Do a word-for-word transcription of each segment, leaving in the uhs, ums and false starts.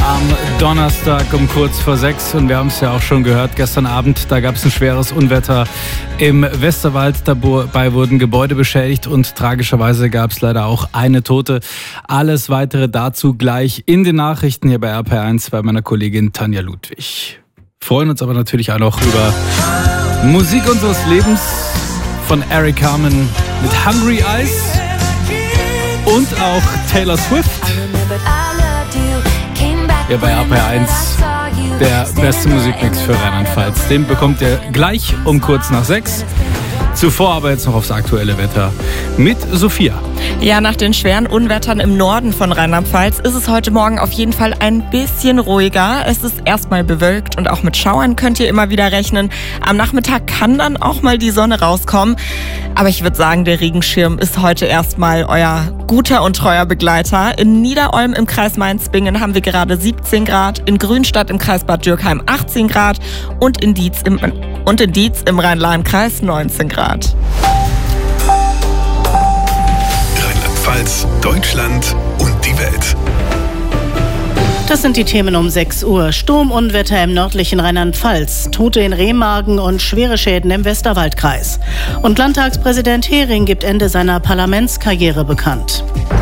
am Donnerstag um kurz vor sechs. Und wir haben es ja auch schon gehört, gestern Abend, da gab es ein schweres Unwetter im Westerwald. Dabei wurden Gebäude beschädigt und tragischerweise gab es leider auch eine Tote. Alles Weitere dazu gleich in den Nachrichten hier bei R P R eins bei meiner Kollegin Tanja Ludwig. Freuen uns aber natürlich auch noch über Musik unseres Lebens von Eric Carmen mit Hungry Eyes und auch Taylor Swift. Ja, bei R P R eins der beste Musikmix für Rheinland-Pfalz. Den bekommt ihr gleich um kurz nach sechs. Zuvor aber jetzt noch aufs aktuelle Wetter mit Sophia. Ja, nach den schweren Unwettern im Norden von Rheinland-Pfalz ist es heute Morgen auf jeden Fall ein bisschen ruhiger. Es ist erstmal bewölkt und auch mit Schauern könnt ihr immer wieder rechnen. Am Nachmittag kann dann auch mal die Sonne rauskommen. Aber ich würde sagen, der Regenschirm ist heute erstmal euer guter und treuer Begleiter. In Niederolm im Kreis Mainz-Bingen haben wir gerade siebzehn Grad, in Grünstadt im Kreis Bad Dürkheim achtzehn Grad und in Dietz im, und in Dietz im Rhein-Lahn-Kreis neunzehn Grad. Rheinland-Pfalz, Deutschland und die Welt. Das sind die Themen um sechs Uhr. Sturmunwetter im nördlichen Rheinland-Pfalz, Tote in Remagen und schwere Schäden im Westerwaldkreis. Und Landtagspräsident Hering gibt Ende seiner Parlamentskarriere bekannt.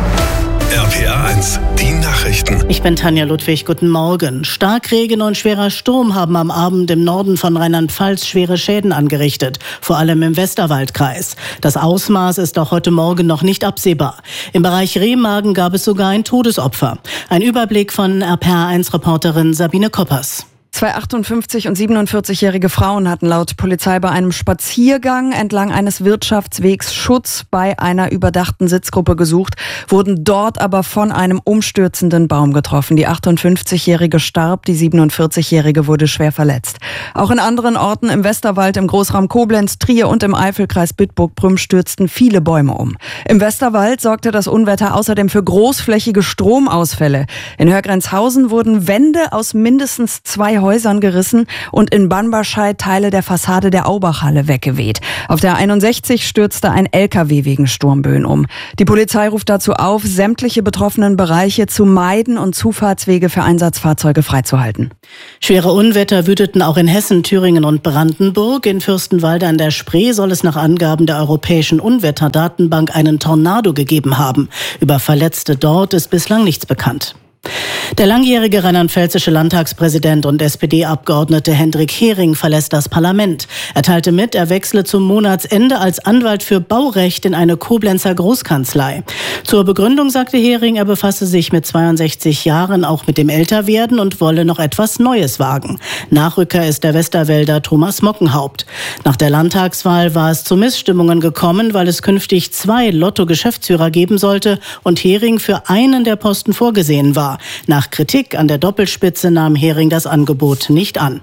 R P R eins, die Nachrichten. Ich bin Tanja Ludwig, guten Morgen. Starkregen und schwerer Sturm haben am Abend im Norden von Rheinland-Pfalz schwere Schäden angerichtet, vor allem im Westerwaldkreis. Das Ausmaß ist auch heute Morgen noch nicht absehbar. Im Bereich Remagen gab es sogar ein Todesopfer. Ein Überblick von R P R eins-Reporterin Sabine Koppers. Zwei achtundfünfzig- und siebenundvierzig-jährige Frauen hatten laut Polizei bei einem Spaziergang entlang eines Wirtschaftswegs Schutz bei einer überdachten Sitzgruppe gesucht, wurden dort aber von einem umstürzenden Baum getroffen. Die achtundfünfzigjährige starb, die siebenundvierzig-jährige wurde schwer verletzt. Auch in anderen Orten im Westerwald, im Großraum Koblenz, Trier und im Eifelkreis Bitburg-Prüm stürzten viele Bäume um. Im Westerwald sorgte das Unwetter außerdem für großflächige Stromausfälle. In Hörgrenzhausen wurden Wände aus mindestens zwei Häusern gerissen und in Banbarscheid Teile der Fassade der Aubachhalle weggeweht. Auf der einundsechzig stürzte ein L K W wegen Sturmböen um. Die Polizei ruft dazu auf, sämtliche betroffenen Bereiche zu meiden und Zufahrtswege für Einsatzfahrzeuge freizuhalten. Schwere Unwetter wüteten auch in Hessen, Thüringen und Brandenburg. In Fürstenwalde an der Spree soll es nach Angaben der Europäischen Unwetterdatenbank einen Tornado gegeben haben. Über Verletzte dort ist bislang nichts bekannt. Der langjährige rheinland-pfälzische Landtagspräsident und S P D-Abgeordnete Hendrik Hering verlässt das Parlament. Er teilte mit, er wechsle zum Monatsende als Anwalt für Baurecht in eine Koblenzer Großkanzlei. Zur Begründung sagte Hering, er befasse sich mit zweiundsechzig Jahren auch mit dem Älterwerden und wolle noch etwas Neues wagen. Nachrücker ist der Westerwälder Thomas Mockenhaupt. Nach der Landtagswahl war es zu Missstimmungen gekommen, weil es künftig zwei Lotto-Geschäftsführer geben sollte und Hering für einen der Posten vorgesehen war. Nach Kritik an der Doppelspitze nahm Hering das Angebot nicht an.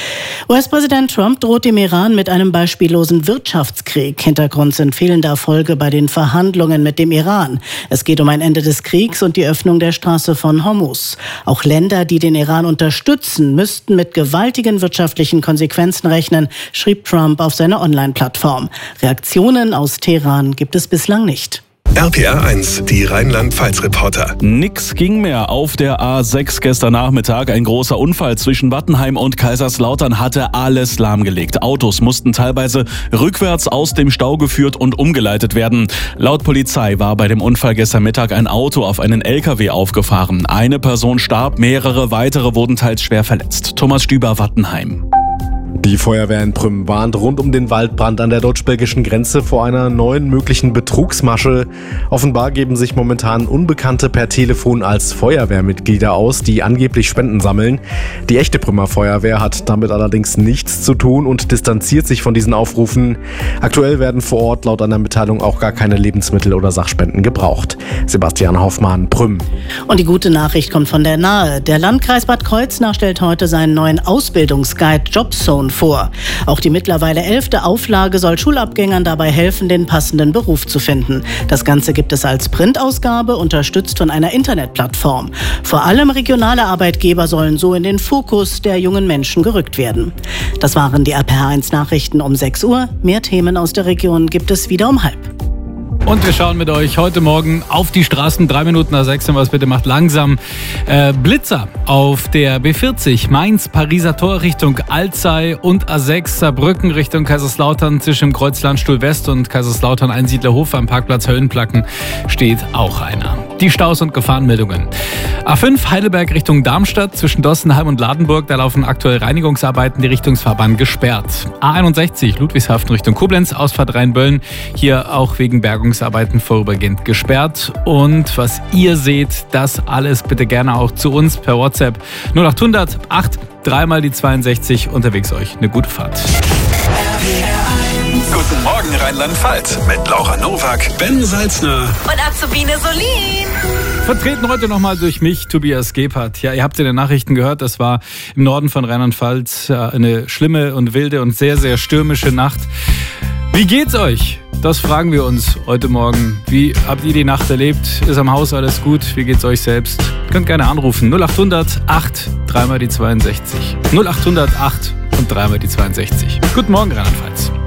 U S-Präsident Trump droht dem Iran mit einem beispiellosen Wirtschaftskrieg. Hintergrund sind fehlende Erfolge bei den Verhandlungen mit dem Iran. Es geht um ein Ende des Kriegs und die Öffnung der Straße von Hormuz. Auch Länder, die den Iran unterstützen, müssten mit gewaltigen wirtschaftlichen Konsequenzen rechnen, schrieb Trump auf seiner Online-Plattform. Reaktionen aus Teheran gibt es bislang nicht. R P R eins, die Rheinland-Pfalz-Reporter. Nix ging mehr auf der A sechs gestern Nachmittag. Ein großer Unfall zwischen Wattenheim und Kaiserslautern hatte alles lahmgelegt. Autos mussten teilweise rückwärts aus dem Stau geführt und umgeleitet werden. Laut Polizei war bei dem Unfall gestern Mittag ein Auto auf einen L K W aufgefahren. Eine Person starb, mehrere weitere wurden teils schwer verletzt. Thomas Stüber, Wattenheim. Die Feuerwehr in Prüm warnt rund um den Waldbrand an der deutsch-belgischen Grenze vor einer neuen möglichen Betrugsmasche. Offenbar geben sich momentan Unbekannte per Telefon als Feuerwehrmitglieder aus, die angeblich Spenden sammeln. Die echte Prümer Feuerwehr hat damit allerdings nichts zu tun und distanziert sich von diesen Aufrufen. Aktuell werden vor Ort laut einer Mitteilung auch gar keine Lebensmittel oder Sachspenden gebraucht. Sebastian Hoffmann, Prüm. Und die gute Nachricht kommt von der Nahe. Der Landkreis Bad Kreuznach stellt heute seinen neuen Ausbildungsguide Jobzone vor. Auch die mittlerweile elfte Auflage soll Schulabgängern dabei helfen, den passenden Beruf zu finden. Das Ganze gibt es als Printausgabe, unterstützt von einer Internetplattform. Vor allem regionale Arbeitgeber sollen so in den Fokus der jungen Menschen gerückt werden. Das waren die R P R eins Nachrichten um sechs Uhr. Mehr Themen aus der Region gibt es wieder um halb. Und wir schauen mit euch heute Morgen auf die Straßen. Drei Minuten nach sechs, was bitte macht langsam. Äh, Blitzer auf der B vierzig, Mainz, Pariser Tor Richtung Alzey und A sechs, Saarbrücken Richtung Kaiserslautern zwischen dem Kreuz Landstuhl West und Kaiserslautern Einsiedlerhof am Parkplatz Höllenplacken steht auch einer. Die Staus und Gefahrenmeldungen. A fünf Heidelberg Richtung Darmstadt zwischen Dossenheim und Ladenburg, da laufen aktuell Reinigungsarbeiten, die Richtungsfahrbahn gesperrt. A einundsechzig Ludwigshafen Richtung Koblenz, Ausfahrt Rheinböllen, hier auch wegen Bergungsarbeiten vorübergehend gesperrt. Und was ihr seht, das alles bitte gerne auch zu uns per WhatsApp null achthundert acht dreimal die zweiundsechzig. Unterwegs euch eine gute Fahrt. Guten Morgen Rheinland-Pfalz mit Laura Nowak, Ben Salzner und Azubine Solin. Vertreten heute nochmal durch mich, Tobias Gebhardt. Ja, ihr habt in den Nachrichten gehört, das war im Norden von Rheinland-Pfalz eine schlimme und wilde und sehr, sehr stürmische Nacht. Wie geht's euch? Das fragen wir uns heute Morgen. Wie habt ihr die Nacht erlebt? Ist am Haus alles gut? Wie geht's euch selbst? Ihr könnt gerne anrufen. null achthundert acht dreimal die zweiundsechzig. null achthundert acht und dreimal die zweiundsechzig. Guten Morgen, Rheinland-Pfalz.